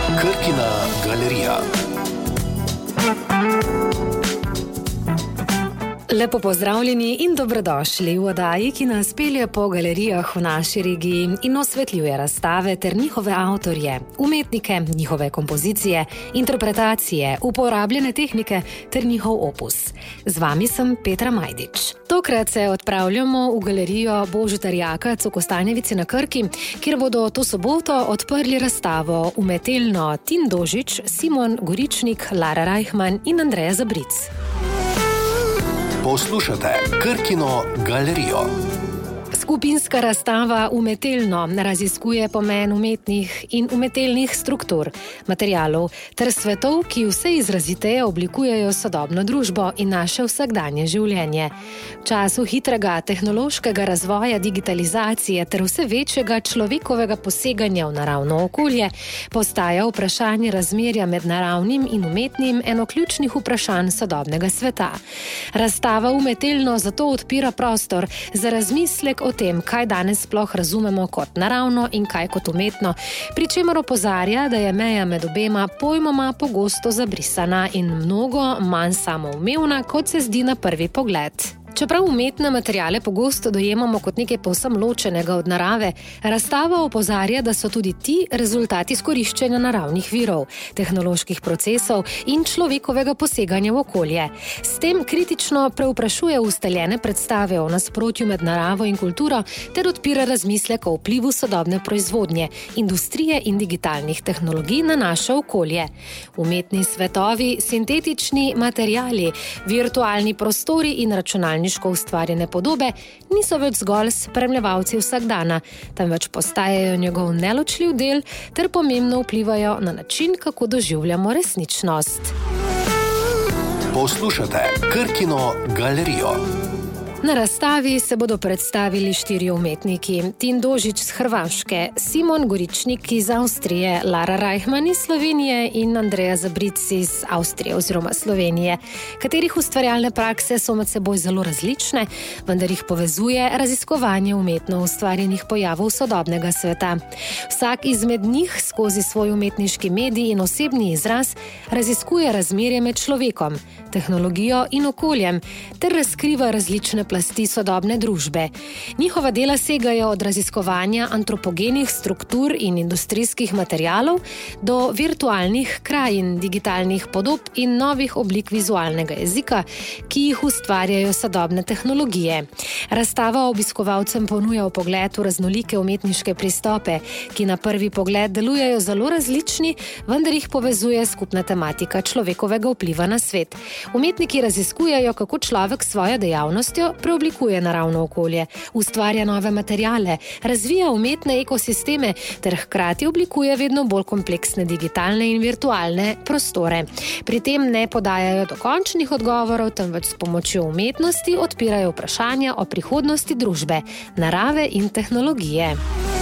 Krkina galerija. Lepo pozdravljeni in dobrodošli v oddaji, ki nas pelje po galerijah v naši regiji in osvetljuje razstave ter njihove avtorje, umetnike, njihove kompozicije, interpretacije, uporabljene tehnike ter njihov opus. Z vami sem Petra Majdič. Tokrat se odpravljamo v galerijo Božidar Jakac v Kostanjevici na Krki, kjer bodo to soboto odprli razstavo Umetelno Tin Dožič, Simon Goričnik, Lara Reichman in Andreja Zabric. Poslušate Krkino galerijo. Skupinska razstava Umetelno raziskuje pomen umetnih in umetelnih struktur, materialov ter svetov, ki vse izraziteje oblikujejo sodobno družbo in naše vsakdanje življenje. V času hitrega tehnološkega razvoja, digitalizacije ter vse večjega človekovega poseganja v naravno okolje postaja vprašanje razmerja med naravnim in umetnim eno ključnih vprašanj sodobnega sveta. Razstava Umetelno zato odpira prostor za razmislek o tem, kaj danes sploh razumemo kot naravno in kaj kot umetno, pri čemer opozarja, da je meja med obema pojmoma pogosto zabrisana in mnogo manj samoumevna, kot se zdi na prvi pogled. Čeprav umetne materiale pogosto dojemamo kot nekaj povsem ločenega od narave, razstava opozarja, da so tudi ti rezultati izkoriščanja naravnih virov, tehnoloških procesov in človekovega poseganja v okolje. S tem kritično preuprašuje ustaljene predstave o nasprotju med naravo in kulturo ter odpira razmislek o vplivu sodobne proizvodnje, industrije in digitalnih tehnologij na naše okolje. Umetni svetovi, sintetični materiali, virtualni prostori in računalniško ustvarjene podobe niso več zgolj spremljevalci vsakdana, temveč postajajo njegov neločljiv del ter pomembno vplivajo na način, kako doživljamo resničnost. Poslušate Krkino galerijo. Na razstavi se bodo predstavili 4 umetniki. Tin Dožič z Hrvaške, Simon Goričnik iz Avstrije, Lara Reichman iz Slovenije in Andreja Zabric iz Avstrije oziroma Slovenije, katerih ustvarjalne prakse so med seboj zelo različne, vendar jih povezuje raziskovanje umetno ustvarjenih pojavov sodobnega sveta. Vsak izmed njih skozi svoj umetniški medij in osebni izraz raziskuje razmerje med človekom, tehnologijo in okoljem ter razkriva različne plasti sodobne družbe. Njihova dela segajo od raziskovanja antropogenih struktur in industrijskih materialov do virtualnih krajin, digitalnih podob in novih oblik vizualnega jezika, ki jih ustvarjajo sodobne tehnologije. Razstava obiskovalcem ponuja vpogled v raznolike umetniške pristope, ki na prvi pogled delujejo zelo različni, vendar jih povezuje skupna tematika človekovega vpliva na svet. Umetniki raziskujejo, kako človek s svojo dejavnostjo preoblikuje naravno okolje, ustvarja nove materiale, razvija umetne ekosisteme ter hkrati oblikuje vedno bolj kompleksne digitalne in virtualne prostore. Pri tem ne podajajo dokončnih odgovorov, temveč s pomočjo umetnosti odpirajo vprašanja o prihodnosti družbe, narave in tehnologije.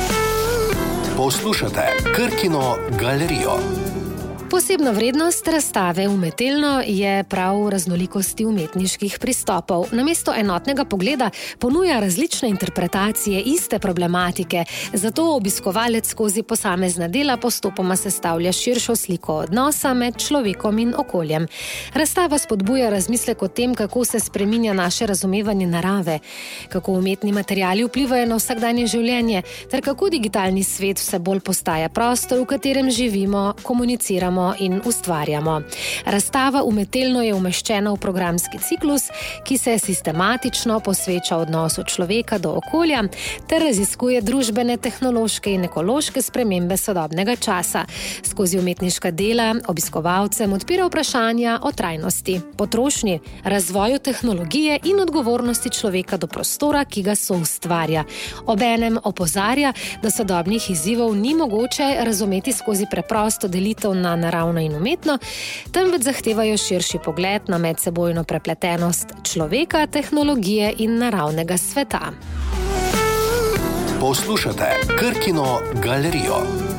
Poslušate Krkino galerijo. Posebna vrednost razstave Umetelno je prav v raznolikosti umetniških pristopov. Namesto enotnega pogleda ponuja različne interpretacije iste problematike, zato obiskovalec skozi posamezna dela postopoma sestavlja širšo sliko odnosa med človekom in okoljem. Razstava spodbuja razmislek o tem, kako se spreminja naše razumevanje narave, kako umetni materiali vplivajo na vsakdanje življenje, ter kako digitalni svet vse bolj postaja prostor, v katerem živimo, komuniciramo in ustvarjamo. Razstava Umetelno je umeščena v programski ciklus, ki se sistematično posveča odnosu človeka do okolja ter raziskuje družbene, tehnološke in ekološke spremembe sodobnega časa. Skozi umetniška dela obiskovalcem odpira vprašanja o trajnosti, potrošnji, razvoju tehnologije in odgovornosti človeka do prostora, ki ga soustvarja. Obenem opozarja, da sodobnih izzivov ni mogoče razumeti skozi preprosto delitev na naravno in umetno, temveč zahtevajo širši pogled na medsebojno prepletenost človeka, tehnologije in naravnega sveta. Poslušate Krkino galerijo.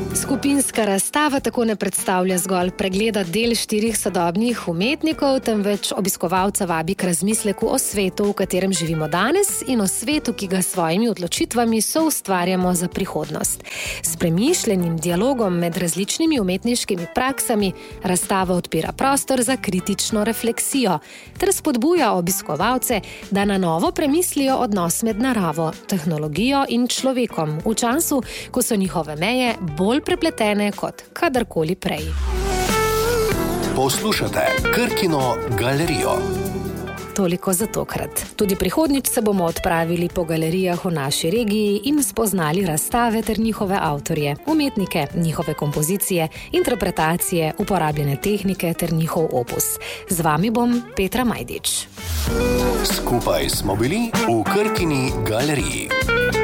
Skupinska razstava tako ne predstavlja zgolj pregleda del 4 sodobnih umetnikov, temveč obiskovalca vabi k razmisleku o svetu, v katerem živimo danes in o svetu, ki ga s svojimi odločitvami soustvarjamo za prihodnost. S premišljenim dialogom med različnimi umetniškimi praksami razstava odpira prostor za kritično refleksijo ter spodbuja obiskovalce, da na novo premislijo odnos med naravo, tehnologijo in človekom v času, ko so njihove meje bolj prepletene kot kadarkoli prej. Poslušate Krkino galerijo. Toliko za tokrat. Tudi prihodnjič se bomo odpravili po galerijah v naši regiji in spoznali razstave ter njihove avtorje, umetnike, njihove kompozicije, interpretacije, uporabljene tehnike ter njihov opus. Z vami bom Petra Majdič. Skupaj smo bili v Krkini galeriji.